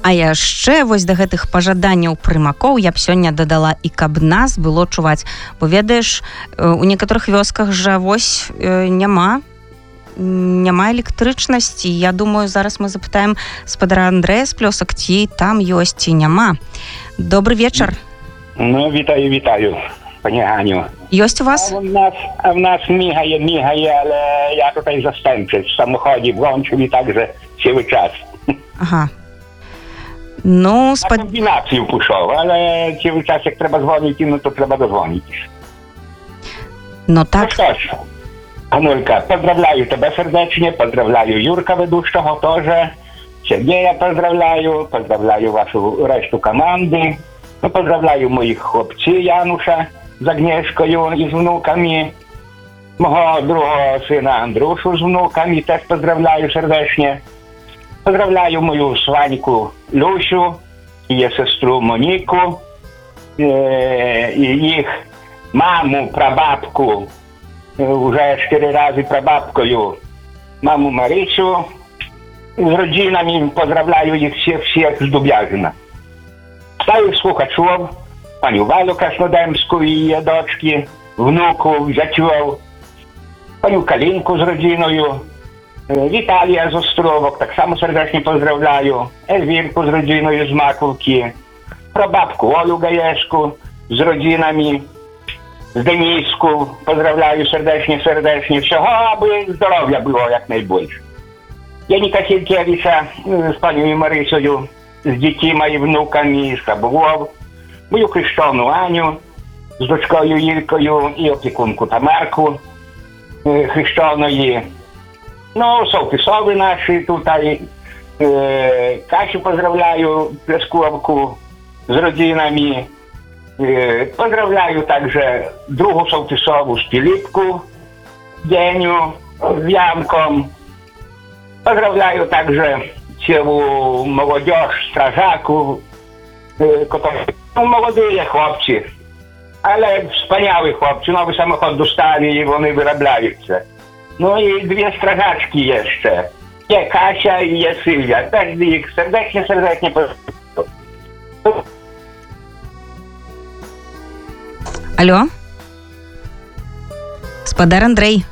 А яшчэ вось да гэтых пажаданняў прымакоў я б сёння дадала і каб нас было чуваць. Бо ведаеш, у некаторых вёсках жа вось няма электрычнасці. Я думаю, зараз мы запытаем спадара Андрэя з Плёсак, ці там ёсць, ці няма. Добрый вечар. Ну, вітаю, пані Ганю. Ёсць у вас? А в нас мігає, але я тут застемчив в самоході, вłączył і так же цілий час. Ага. Ну, на комбінацію пішов, але цілий час, як треба дзвонити, ну, то треба дозвонити. Ну, так. Ну, що ж, Анулька, поздравляю тебе сердечно, поздравляю Юрка ведущого теж, Сергія поздравляю вашу решту команди, ну, поздравляю моїх хлопців Януша з Агнєшкою і з внуками, мого другого сина Андрушу з внуками, теж поздравляю сердечно. Поздравляю мою сваньку Люсю, її сестру Моніку, і їх маму, прабабку, вже 4 рази прабабкою, маму Марисю. З родинами поздравляю їх всіх з Дуб'язина. Стаю слухачів, паню Валю Краснодемську і її дочки, внуку, зятьов, паню Калинку з родиною, Віталія з Островок, так само сердечно поздравляю, Ельвірку з родиною з Маковки, прабабку Олю Гаєшку з родинами, з Дениску, поздравляю сердечно, всього, аби здоров'я було якнайбільше. Яніка Сількевича з пані Марисою, з дітьми і внуками, з Кабулов, мою хрещену Аню з дочкою Ількою і опікунку Тамарку хрещеної. Ну, Солтисови наші тут, Касю поздравляю, Плесковку з родинами. Поздравляю также другу Солтисову з Пилипку, Деню з Янком. Поздравляю также цілу молодежь, стражаку, ну, молоді хлопці, але wspaniali хлопці, новий самоход достали і вони виробляються. Ну і 2 стражачки є ще. Є Кася і є Сильвія. Теж їх сердечно поздравляю. Алло? Спадар Андрэй.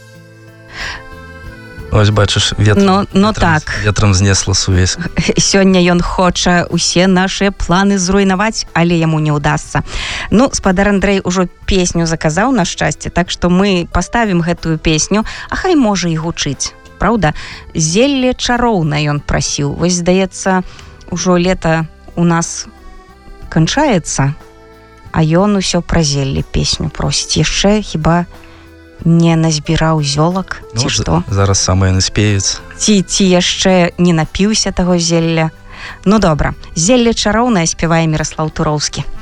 Ось, бачиш, ветром знесла сувязь. Сёння ён хоча усе нашыя планы зруйнаваць, але яму не ўдасца. Ну, спадар Андрэй ужо песню заказаў на шчасце, так што мы паставім гэтую песню, а хай можа і гучыць. Праўда? Зелле чароўна ён прасіў. Вось, здаецца, ужо лета у нас канчаецца, а ён усё пра зелле песню просіць. Яшчэ хіба не назбіраў зёлак, ці што? Зараз самае наспеюць. Ці яшчэ не напіўся таго зелля. Ну добра, зелле чароўнае спявае Міраслаў Туроўскі.